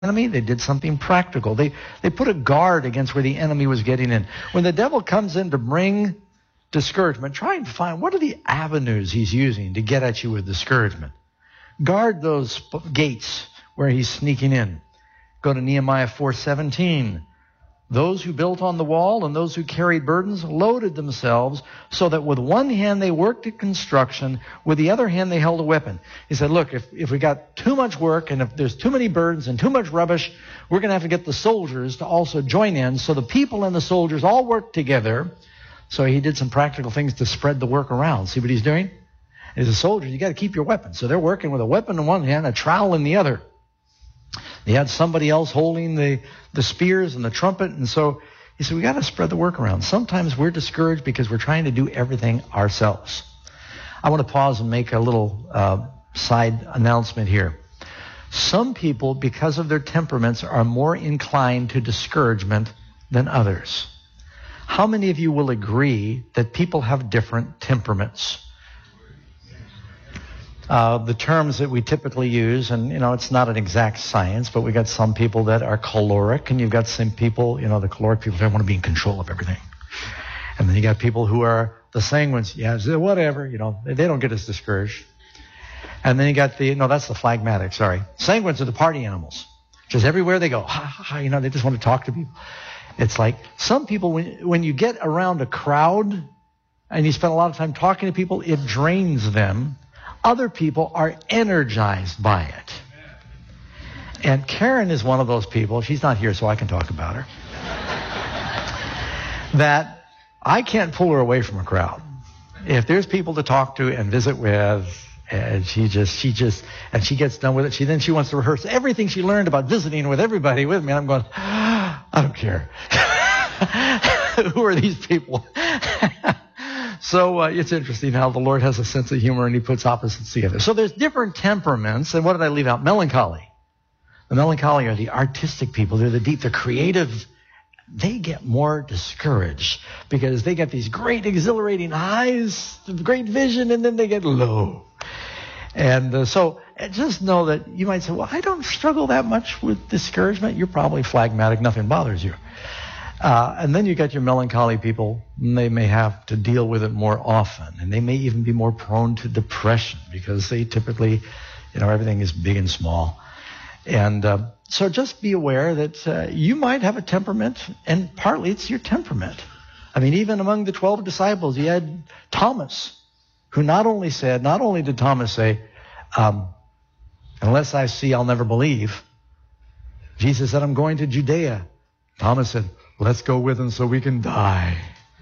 enemy, they did something practical. They put a guard against where the enemy was getting in. When the devil comes in to bring discouragement, try and find what are the avenues he's using to get at you with discouragement. Guard those gates where he's sneaking in. Go to Nehemiah 4:17. Those who built on the wall and those who carried burdens loaded themselves so that with one hand they worked at construction, with the other hand they held a weapon. He said, look, if we got too much work and if there's too many burdens and too much rubbish, we're going to have to get the soldiers to also join in. So the people and the soldiers all work together. So he did some practical things to spread the work around. See what he's doing? As a soldier, you got to keep your weapon. So they're working with a weapon in one hand, a trowel in the other. They had somebody else holding the spears and the trumpet. And so he said, we got to spread the work around. Sometimes we're discouraged because we're trying to do everything ourselves. I want to pause and make a little side announcement here. Some people, because of their temperaments, are more inclined to discouragement than others. How many of you will agree that people have different temperaments? The terms that we typically use, and, it's not an exact science, but we got some people that are choleric, and you've got some people, the choleric people, they want to be in control of everything. And then you got people who are the sanguines, whatever, they don't get as discouraged. And then you got that's the phlegmatic, sorry. Sanguines are the party animals. Just everywhere they go, ha, ha, ha, they just want to talk to people. It's like some people, when you get around a crowd and you spend a lot of time talking to people, it drains them. Other people are energized by it. And Karen is one of those people. She's not here, so I can talk about her. That I can't pull her away from a crowd. If there's people to talk to and visit with, and she gets done with it, then she wants to rehearse everything she learned about visiting with everybody with me. And I'm going, I don't care. Who are these people? So it's interesting how the Lord has a sense of humor and he puts opposites together. So there's different temperaments. And what did I leave out? Melancholy. The melancholy are the artistic people. They're the deep, the creative. They get more discouraged because they get these great exhilarating highs, great vision, and then they get low. And so just know that you might say, well, I don't struggle that much with discouragement. You're probably phlegmatic. Nothing bothers you. And then you got your melancholy people, and they may have to deal with it more often. And they may even be more prone to depression because they typically, everything is big and small. And so just be aware that you might have a temperament, and partly it's your temperament. I mean, even among the 12 disciples, you had Thomas, who not only did Thomas say, unless I see, I'll never believe. Jesus said, I'm going to Judea. Thomas said, let's go with him so we can die.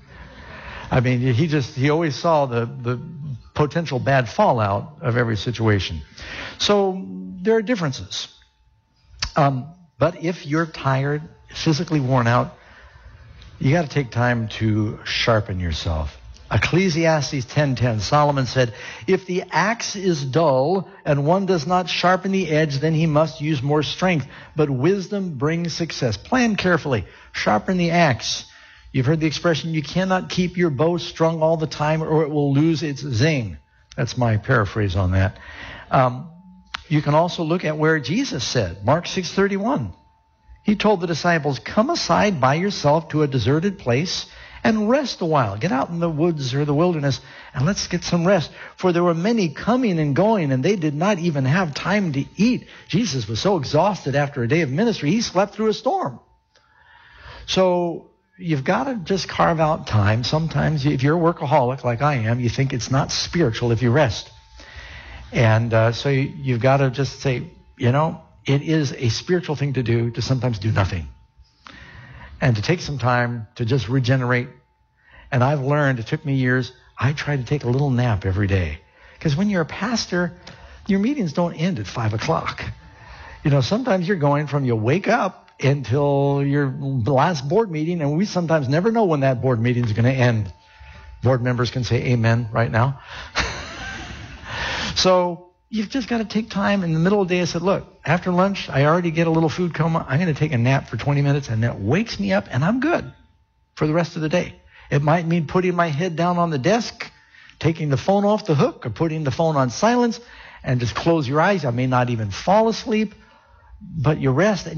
I mean, he always saw the potential bad fallout of every situation. So there are differences. But if you're tired, physically worn out, you got to take time to sharpen yourself. Ecclesiastes 10:10, Solomon said, if the axe is dull and one does not sharpen the edge, then he must use more strength. But wisdom brings success. Plan carefully. Sharpen the axe. You've heard the expression, you cannot keep your bow strung all the time or it will lose its zing. That's my paraphrase on that. You can also look at where Jesus said, Mark 6:31. He told the disciples, come aside by yourself to a deserted place and rest a while. Get out in the woods or the wilderness and let's get some rest. For there were many coming and going and they did not even have time to eat. Jesus was so exhausted after a day of ministry, he slept through a storm. So you've got to just carve out time. Sometimes if you're a workaholic like I am, you think it's not spiritual if you rest. And so you've got to just say, it is a spiritual thing to do to sometimes do nothing. And to take some time to just regenerate. And I've learned, it took me years, I try to take a little nap every day. Because when you're a pastor, your meetings don't end at 5 o'clock. Sometimes you're going from you wake up until your last board meeting, and we sometimes never know when that board meeting is going to end. Board members can say amen right now. So you've just got to take time. In the middle of the day, I said, look, after lunch, I already get a little food coma. I'm going to take a nap for 20 minutes, and that wakes me up, and I'm good for the rest of the day. It might mean putting my head down on the desk, taking the phone off the hook, or putting the phone on silence, and just close your eyes. I may not even fall asleep, but you rest